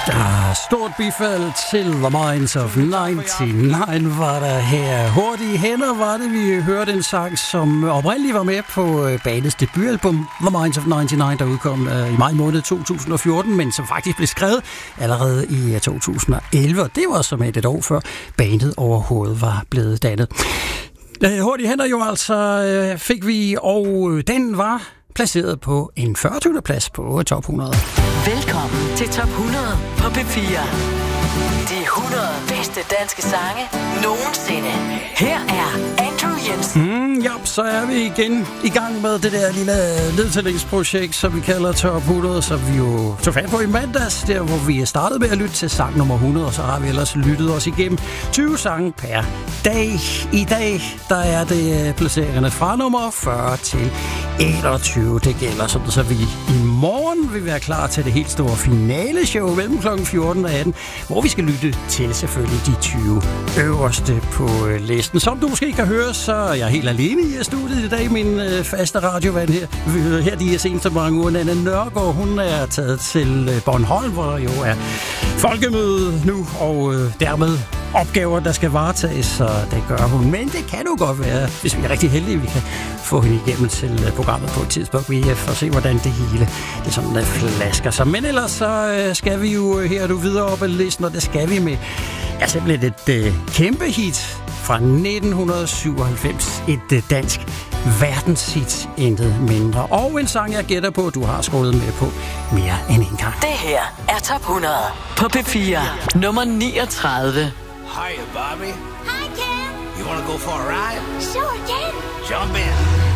Stort bifald til The Minds of 99 var der her. Hurtige hænder var det, vi hørte en sang, som oprindeligt var med på bandets debutalbum The Minds of 99, der udkom i maj måned 2014, men som faktisk blev skrevet allerede i 2011, og det var som et år før bandet overhovedet var blevet dannet. Hurtige hænder jo altså fik vi, og den var placeret på en 40. plads på Top 100. Velkommen til Top 100 på P4. De 100 bedste danske sange nogensinde. Her er Andrew Jensen. Ja, så er vi igen i gang med det der lille nedtællingsprojekt, som vi kalder Top 100, som vi jo tog fat på i mandags, der hvor vi startede med at lytte til sang nummer 100, og så har vi ellers lyttet os igennem 20 sange per dag. I dag, der er det placeringerne fra nummer 40 til 21. Det gælder sådan, så vi i morgen vil være klar til det helt store finaleshow mellem kl. 14 og 18, hvor vi skal lytte til selvfølgelig de 20 øverste på listen. Som du måske kan høre, så er jeg helt alene i studiet i dag. Min faste radiovand her de her seneste mange uger, Nanna Nørgaard, hun er taget til Bornholm, hvor der jo er folkemøde nu, og dermed opgaver, der skal varetages, så det gør hun. Men det kan jo godt være, hvis vi er rigtig heldige, vi kan få hende igennem til programmet på et tidspunkt. Vi får se, hvordan det hele det sådan, der flasker sig. Men ellers så skal vi jo her du videre op ad listen, og det skal vi med simpelthen et kæmpe hit fra 1997. Et dansk verdenshit, intet mindre. Og en sang, jeg gætter på, du har skålet med på mere end en gang. Det her er Top 100 på P4, nummer 39. Hiya, Bobby. Hi, Ken. You want to go for a ride? Sure, Ken. Jump in.